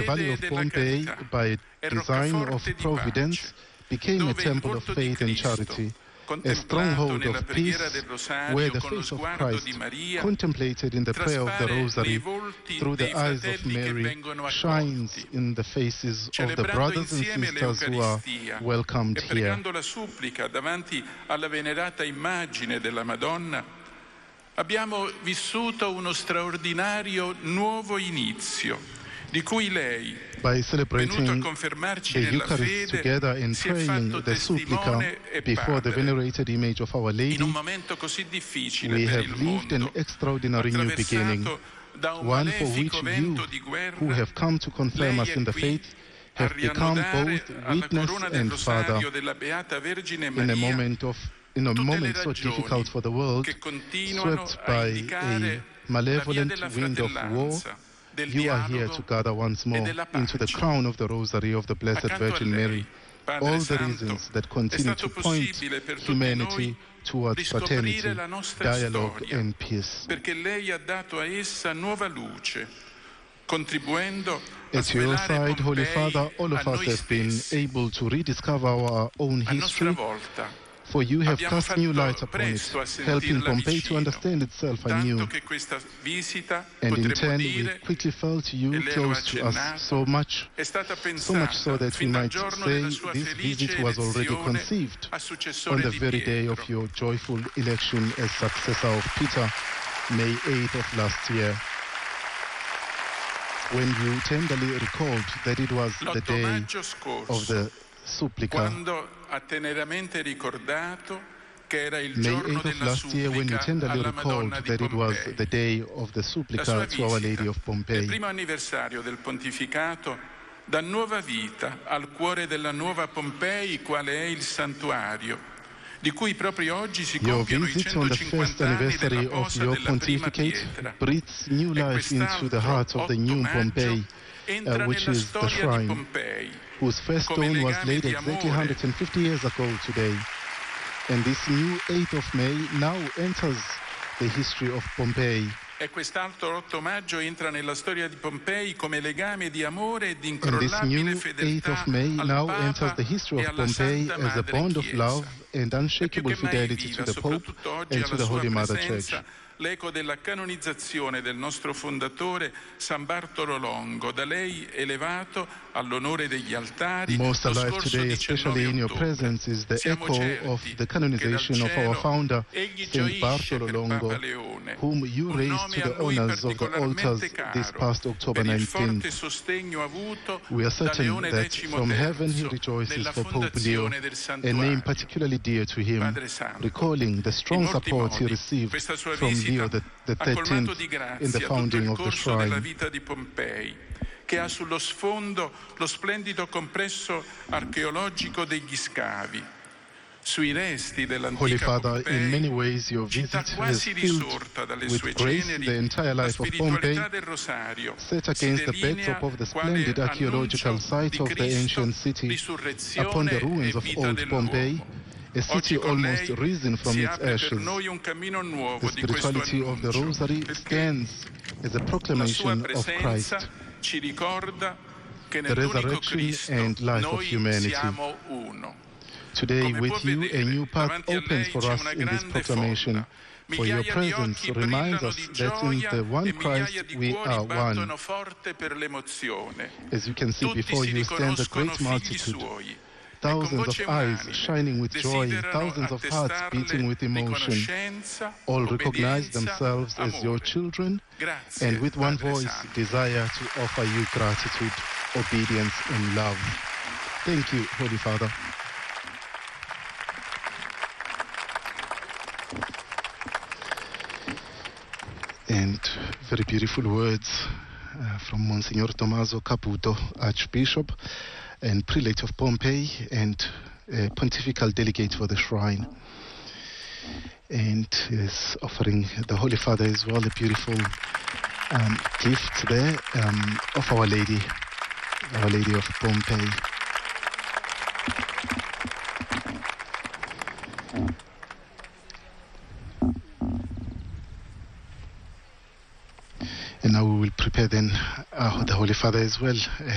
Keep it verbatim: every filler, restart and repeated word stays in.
Valley of Pompeii, by design of providence, became a temple of faith and charity, a stronghold of peace, where the face of Christ, contemplated in the prayer of the Rosary through the eyes of Mary, shines in the faces of the brothers and sisters who are welcomed here. La supplica davanti alla venerata immagine della Madonna, abbiamo vissuto uno straordinario nuovo inizio, di cui lei, by celebrating the Eucharist together and praying the Supplica before the venerated image of Our Lady, we have lived an extraordinary new beginning, one for which you, who have come to confirm us in the faith, have become both witness and father in a moment of in a moment so difficult for the world, swept by a malevolent wind of war. You are here to gather once more into the crown of the Rosary of the Blessed Virgin Mary, all the reasons that continue to point humanity towards fraternity, dialogue and peace. At your side, Holy Father, all of us have been able to rediscover our own history, for you have cast new light upon it, helping Pompeii to understand itself anew. And in turn, we quickly felt you close to us so much, so much so that we might say this visit was already conceived on the very day of your joyful election as successor of Peter, May eighth of last year, when you tenderly recalled that it was the day of the Supplica. May eighth of last year, when you tenderly recalled that it was the day of the Supplica to Our Lady of Pompeii. Il primo anniversario del pontificato dà nuova vita al cuore della nuova Pompei, quale è il santuario, di cui proprio oggi si compiono i centocinquanta anni della posa della prima pietra. Breathes new life into the heart of the new Pompeii, uh, which is the shrine, whose first stone was laid exactly one hundred fifty years ago today. And this new eighth of May now enters the history of Pompeii. E quest'altro otto maggio entra nella storia di Pompei come legame di amore e di And this new incrollabile eighth fedeltà of May al now Papa enters the history e of alla Pompeii Santa as a Madre bond of Chiesa. love and unshakable E più che mai fidelity viva, to the Pope soprattutto oggi and to alla the sua Holy Mother presenza, Church. l'eco della canonizzazione del nostro fondatore San Bartolo Longo, da lei elevato all'onore degli altari Most lo alive scorso today, especially in your diciannove ottobre. presence, is the Siamo echo certi of the che dal canonization of our cielo founder, egli Saint gioisce Bartolo per Longo, Papa Leone, whom you un raised nome to a the lui honors of the altars particolarmente caro this past October per il forte nineteenth. sostegno avuto We are da certain Leone that from heaven he decimo terzo rejoices nella for Pope Leo, fondazione del a name santuario. particularly dear to him, Padre Santo, recalling the strong in molti support he modi, received questa sua from visita Leo the, the ha colmato thirteenth di in the grazia tutto founding il of the corso della shrine. vita di Pompei, che ha sullo sfondo lo splendido complesso archeologico degli scavi. Sui resti Holy dell'antica Father, Pompei, in many ways your città visit has quasi filled risorta dalle with sue grace ceneri, the entire la life of Pompeii, spiritualità del Rosario set si against the delinea backdrop of the quale splendid archaeological annuncio site di of the Cristo, ancient city upon risurrezione the e ruins of vita old Pompeii, dell'uomo. a city Oggi con almost lei risen from si its apre per ashes. noi un cammino nuovo The di questo spirituality of the annuncio, Rosary perché stands as a la sua proclamation of presenza Christ, ci ricorda che the nell'unico resurrection Cristo and life of noi humanity. siamo uno. Today, Come può with you, a vedere, new path davanti a opens lei for c'è us una in this grande proclamation, folla. for your Migliaia di presence occhi reminds brillano us di that in gioia the one e migliaia Christ di we cuori are battono one. forte per l'emozione. As you can see Tutti before si you stands a riconoscono great figli multitude, suoi. thousands of eyes shining with joy, thousands of hearts beating with emotion. All recognize themselves as your children, and with one voice desire to offer you gratitude, obedience, and love. Thank you, Holy Father. And very beautiful words uh, from Monsignor Tommaso Caputo, Archbishop and Prelate of Pompeii and uh, Pontifical Delegate for the Shrine. And is offering the Holy Father as well a beautiful um, gift there um, of Our Lady, Our Lady of Pompeii. And now we will prepare then uh, the Holy Father as well. Uh,